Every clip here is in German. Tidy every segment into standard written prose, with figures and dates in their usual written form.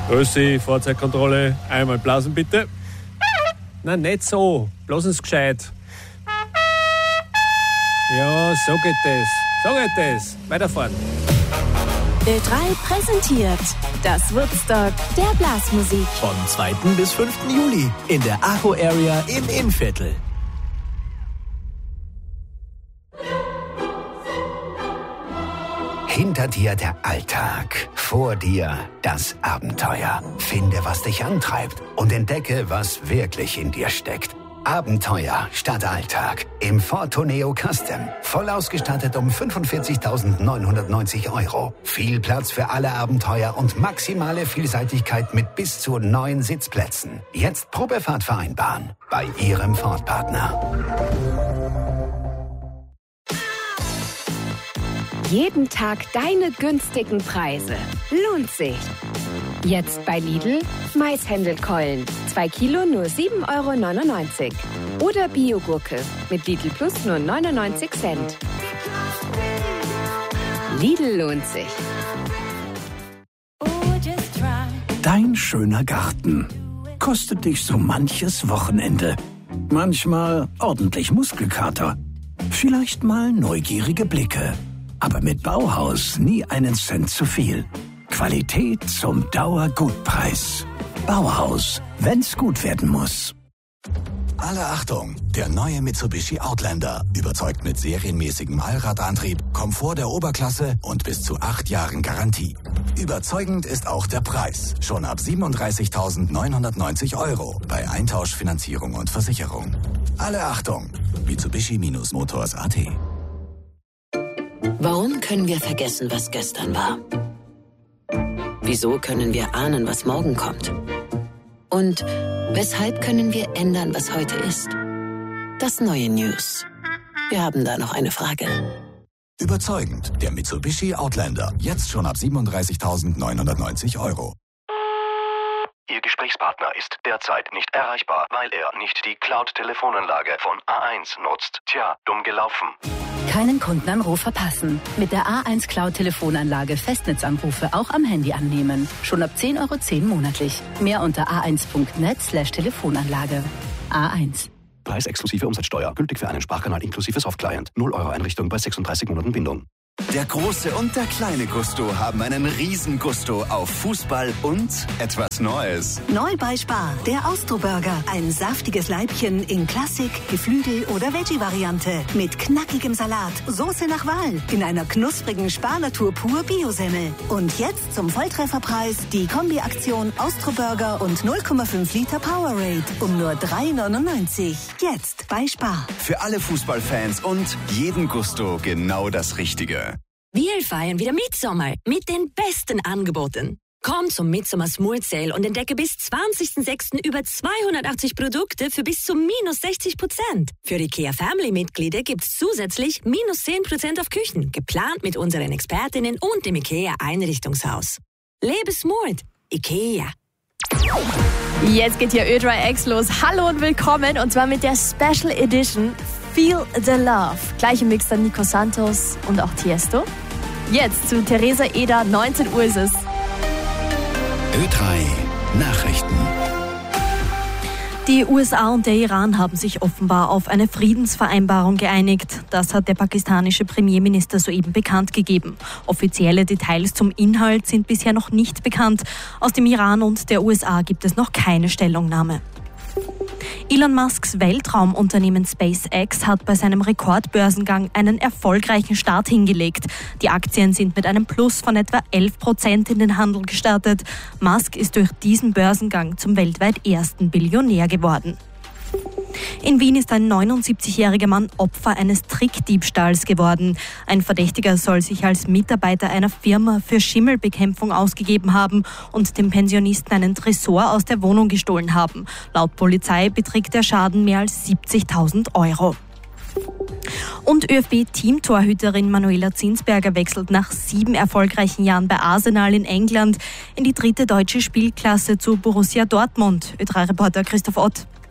Grüße, Fahrzeugkontrolle. Einmal blasen bitte. Nein, nicht so. Blasen ist gescheit. Ja, so geht das. So geht das. Weiterfahren. Ö3 präsentiert das Woodstock der Blasmusik. Vom 2. bis 5. Juli in der Acho Area im Innviertel. Hinter dir der Alltag, vor dir das Abenteuer. Finde, was dich antreibt und entdecke, was wirklich in dir steckt. Abenteuer statt Alltag im Ford Tourneo Custom. Voll ausgestattet um 45.990 €. Viel Platz für alle Abenteuer und maximale Vielseitigkeit mit bis zu 9 Sitzplätzen. Jetzt Probefahrt vereinbaren bei Ihrem Ford-Partner. Jeden Tag deine günstigen Preise. Lohnt sich. Jetzt bei Lidl Maishändelkeulen. 2 Kilo nur 7,99 € Oder Biogurke mit Lidl Plus nur 99 Cent. Lidl lohnt sich. Dein schöner Garten kostet dich so manches Wochenende. Manchmal ordentlich Muskelkater. Vielleicht mal neugierige Blicke. Aber mit Bauhaus nie einen Cent zu viel. Qualität zum Dauergutpreis. Bauhaus, wenn's gut werden muss. Alle Achtung! Der neue Mitsubishi Outlander überzeugt mit serienmäßigem Allradantrieb, Komfort der Oberklasse und bis zu 8 Jahren Garantie. Überzeugend ist auch der Preis. Schon ab 37.990 € bei Eintausch, Finanzierung und Versicherung. Alle Achtung! Mitsubishi-Motors.at. Warum können wir vergessen, was gestern war? Wieso können wir ahnen, was morgen kommt? Und weshalb können wir ändern, was heute ist? Das neue News. Wir haben da noch eine Frage. Überzeugend, der Mitsubishi Outlander. Jetzt schon ab 37.990 €. Ihr Gesprächspartner ist derzeit nicht erreichbar, weil er nicht die Cloud-Telefonanlage von A1 nutzt. Tja, dumm gelaufen. Keinen Kundenanruf verpassen. Mit der A1 Cloud-Telefonanlage Festnetzanrufe auch am Handy annehmen. Schon ab 10,10 € monatlich. Mehr unter a1.net/Telefonanlage. A1. Preis exklusive Umsatzsteuer. Gültig für einen Sprachkanal inklusive Softclient. 0 € Einrichtung bei 36 Monaten Bindung. Der große und der kleine Gusto haben einen riesen Gusto auf Fußball und etwas Neues. Neu bei Spar, der Austro-Burger. Ein saftiges Leibchen in Klassik, Geflügel- oder Veggie-Variante. Mit knackigem Salat, Soße nach Wahl, in einer knusprigen Spar-Natur pur Biosemmel. Und jetzt zum Volltrefferpreis die Kombi-Aktion Austro-Burger und 0,5 Liter Powerade um nur 3,99 €. Jetzt bei Spar. Für alle Fußballfans und jeden Gusto genau das Richtige. Wir feiern wieder Midsommar mit den besten Angeboten. Komm zum Midsommar Smooth Sale und entdecke bis 20.06. über 280 Produkte für bis zu minus 60%. Für IKEA Family-Mitglieder gibt's zusätzlich minus 10% auf Küchen, geplant mit unseren Expertinnen und dem IKEA Einrichtungshaus. Lebe smooth. IKEA. Jetzt geht hier Ö3 X los. Hallo und willkommen, und zwar mit der Special Edition Feel the Love. Gleich im Mix dann Nico Santos und auch Tiesto. Jetzt zu Theresa Eder, 19 Uhr ist es. Ö3 Nachrichten. Die USA und der Iran haben sich offenbar auf eine Friedensvereinbarung geeinigt. Das hat der pakistanische Premierminister soeben bekannt gegeben. Offizielle Details zum Inhalt sind bisher noch nicht bekannt. Aus dem Iran und der USA gibt es noch keine Stellungnahme. Elon Musks Weltraumunternehmen SpaceX hat bei seinem Rekordbörsengang einen erfolgreichen Start hingelegt. Die Aktien sind mit einem Plus von etwa 11% in den Handel gestartet. Musk ist durch diesen Börsengang zum weltweit ersten Billionär geworden. In Wien ist ein 79-jähriger Mann Opfer eines Trickdiebstahls geworden. Ein Verdächtiger soll sich als Mitarbeiter einer Firma für Schimmelbekämpfung ausgegeben haben und dem Pensionisten einen Tresor aus der Wohnung gestohlen haben. Laut Polizei beträgt der Schaden mehr als 70.000 €. Und ÖFB-Teamtorhüterin Manuela Zinsberger wechselt nach 7 erfolgreichen Jahren bei Arsenal in England in die 3. deutsche Spielklasse zu Borussia Dortmund. Ö3-Reporter Christoph Ott.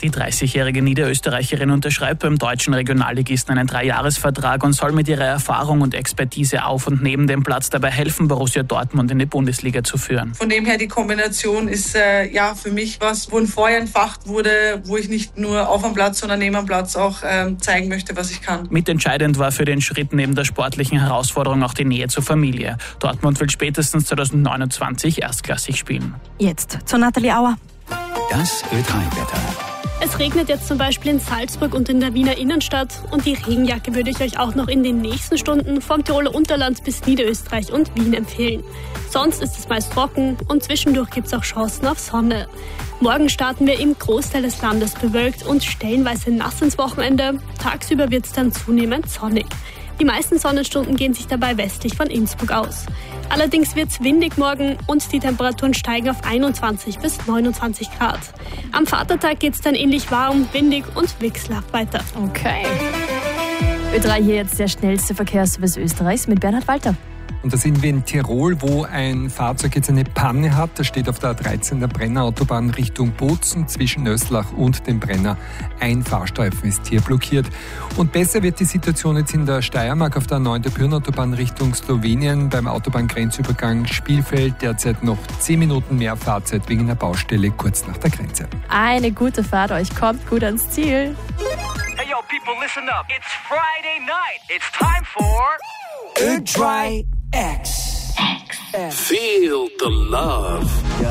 Die 30-jährige Niederösterreicherin unterschreibt beim deutschen Regionalligisten einen 3-Jahres-Vertrag und soll mit ihrer Erfahrung und Expertise auf und neben dem Platz dabei helfen, Borussia Dortmund in die Bundesliga zu führen. Von dem her, die Kombination ist für mich was, wo ein Feuer entfacht wurde, wo ich nicht nur auf dem Platz, sondern neben dem Platz auch zeigen möchte, was ich kann. Mitentscheidend war für den Schritt neben der sportlichen Herausforderung auch die Nähe zur Familie. Dortmund will spätestens 2029 erstklassig spielen. Jetzt zu Nathalie Auer. Das Ö3-Wetter. Es regnet jetzt zum Beispiel in Salzburg und in der Wiener Innenstadt und die Regenjacke würde ich euch auch noch in den nächsten Stunden vom Tiroler Unterland bis Niederösterreich und Wien empfehlen. Sonst ist es meist trocken und zwischendurch gibt es auch Chancen auf Sonne. Morgen starten wir im Großteil des Landes bewölkt und stellenweise nass ins Wochenende. Tagsüber wird es dann zunehmend sonnig. Die meisten Sonnenstunden gehen sich dabei westlich von Innsbruck aus. Allerdings wird es windig morgen und die Temperaturen steigen auf 21 bis 29 Grad. Am Vatertag geht es dann ähnlich warm, windig und wechselhaft weiter. Okay. Ö3 hier jetzt der schnellste Verkehrsservice Österreichs mit Bernhard Walter. Und da sind wir in Tirol, wo ein Fahrzeug jetzt eine Panne hat. Das steht auf der A13 der Brenner-Autobahn Richtung Bozen zwischen Nöslach und dem Brenner. Ein Fahrstreifen ist hier blockiert. Und besser wird die Situation jetzt in der Steiermark auf der 9. Pirn-Autobahn Richtung Slowenien beim Autobahngrenzübergang Spielfeld. Derzeit noch 10 Minuten mehr Fahrzeit wegen einer Baustelle kurz nach der Grenze. Eine gute Fahrt, euch kommt gut ans Ziel. Hey yo, people, listen up. It's Friday night. It's time for Ö3 X. Feel the love.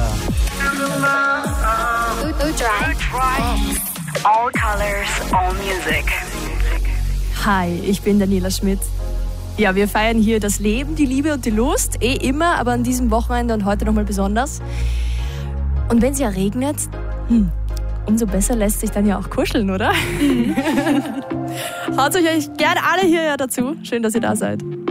All colors, all music. Hi, ich bin Daniela Schmidt. Ja, wir feiern hier das Leben, die Liebe und die Lust. immer, aber an diesem Wochenende und heute nochmal besonders. Und wenn es ja regnet, umso besser lässt sich dann ja auch kuscheln, oder? Haut euch gerne alle hierher dazu. Schön, dass ihr da seid.